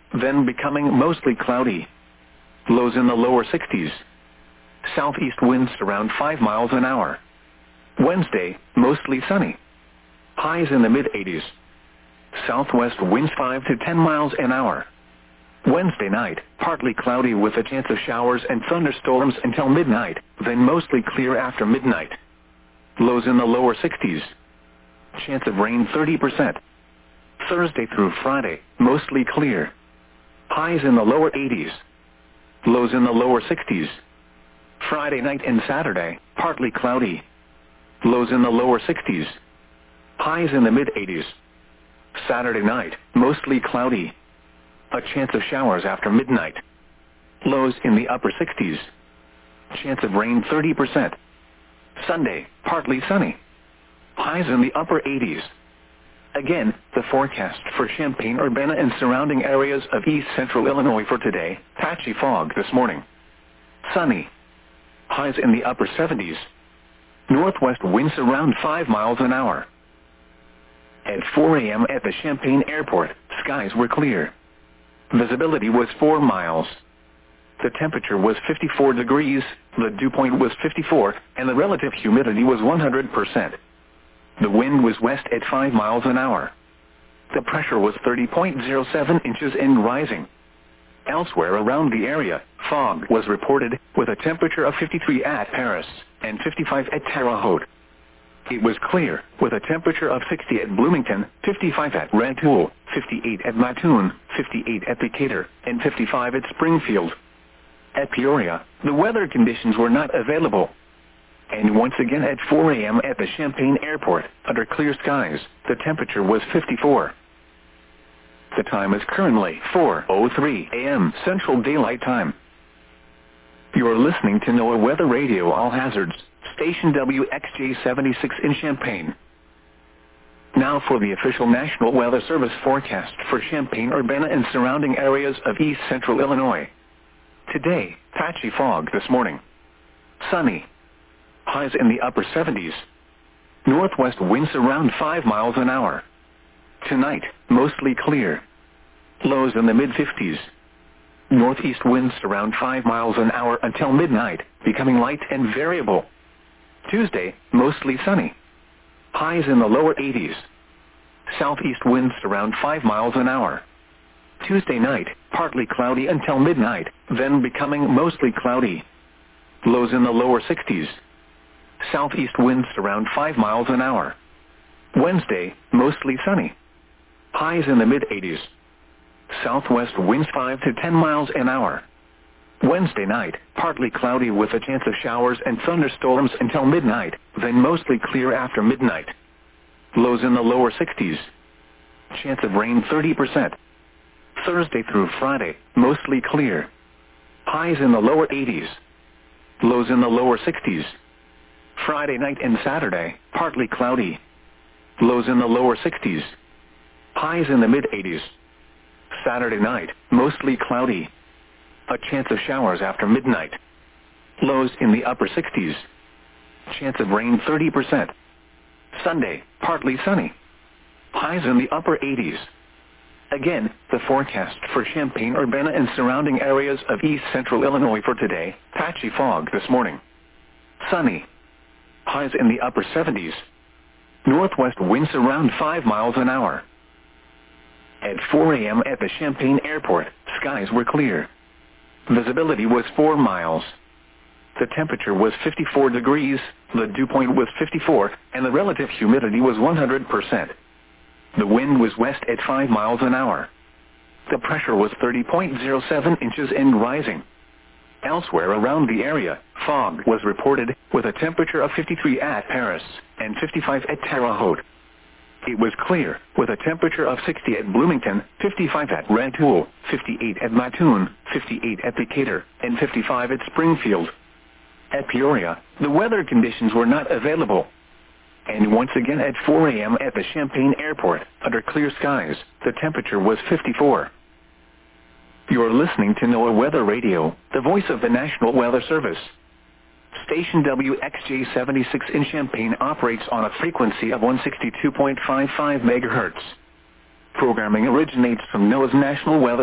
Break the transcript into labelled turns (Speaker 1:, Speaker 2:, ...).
Speaker 1: then becoming mostly cloudy. Lows in the lower 60s. Southeast winds around 5 miles an hour. Wednesday, mostly sunny. Highs in the mid-80s. Southwest winds 5 to 10 miles an hour. Wednesday night, partly cloudy with a chance of showers and thunderstorms until midnight, then mostly clear after midnight. Lows in the lower 60s. Chance of rain 30%. Thursday through Friday, mostly clear. Highs in the lower 80s. Lows in the lower 60s. Friday night and Saturday, partly cloudy. Lows in the lower 60s. Highs in the mid-80s. Saturday night, mostly cloudy. A chance of showers after midnight. Lows in the upper 60s. Chance of rain 30%. Sunday, partly sunny. Highs in the upper 80s. Again, the forecast for Champaign-Urbana and surrounding areas of east central Illinois for today: patchy fog this morning. Sunny. Highs in the upper 70s. Northwest winds around 5 miles an hour. At 4 a.m. at the Champaign Airport, skies were clear. Visibility was 4 miles. The temperature was 54 degrees, the dew point was 54, and the relative humidity was 100%. The wind was west at 5 miles an hour. The pressure was 30.07 inches and rising. Elsewhere around the area, fog was reported, with a temperature of 53 at Paris and 55 at Terre Haute. It was clear, with a temperature of 60 at Bloomington, 55 at Rantoul, 58 at Mattoon, 58 at Decatur, and 55 at Springfield. At Peoria, the weather conditions were not available. And once again at 4 a.m. at the Champaign Airport, under clear skies, the temperature was 54. The time is currently 4:03 a.m. Central Daylight Time. You are listening to NOAA Weather Radio All Hazards, station WXJ-76 in Champaign. Now for the official National Weather Service forecast for Champaign-Urbana and surrounding areas of east central Illinois. Today, patchy fog this morning. Sunny. Highs in the upper 70s. Northwest winds around 5 miles an hour. Tonight, mostly clear. Lows in the mid-50s. Northeast winds around 5 miles an hour until midnight, becoming light and variable. Tuesday, mostly sunny. Highs in the lower 80s. Southeast winds around 5 miles an hour. Tuesday night, partly cloudy until midnight, then becoming mostly cloudy. Lows in the lower 60s. Southeast winds around 5 miles an hour. Wednesday, mostly sunny. Highs in the mid-80s. Southwest winds 5 to 10 miles an hour. Wednesday night, partly cloudy with a chance of showers and thunderstorms until midnight, then mostly clear after midnight. Lows in the lower 60s. Chance of rain 30%. Thursday through Friday, mostly clear. Highs in the lower 80s. Lows in the lower 60s. Friday night and Saturday, partly cloudy. Lows in the lower 60s. Highs in the mid-80s. Saturday night, mostly cloudy. A chance of showers after midnight. Lows in the upper 60s. Chance of rain 30%. Sunday, partly sunny. Highs in the upper 80s. Again, the forecast for Champaign-Urbana and surrounding areas of east central Illinois for today: patchy fog this morning. Sunny. Highs in the upper 70s. Northwest winds around 5 miles an hour. At 4 a.m. at the Champaign Airport, skies were clear. Visibility was 4 miles. The temperature was 54 degrees, the dew point was 54, and the relative humidity was 100%. The wind was west at 5 miles an hour. The pressure was 30.07 inches and rising. Elsewhere around the area, fog was reported, with a temperature of 53 at Paris and 55 at Terre Haute. It was clear, with a temperature of 60 at Bloomington, 55 at Rantoul, 58 at Mattoon, 58 at Decatur, and 55 at Springfield. At Peoria, the weather conditions were not available. And once again at 4 a.m. at the Champaign Airport, under clear skies, the temperature was 54. You are listening to NOAA Weather Radio, the voice of the National Weather Service. Station WXJ-76 in Champaign operates on a frequency of 162.55 megahertz. Programming originates from NOAA's National Weather